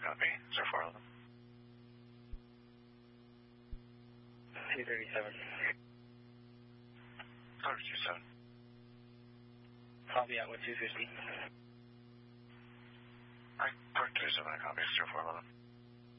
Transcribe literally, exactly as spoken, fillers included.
copy. zero four eleven. two thirty-seven. Code two seven. Copy out with two fifty. Alright, Port two seven, I copy. zero four eleven.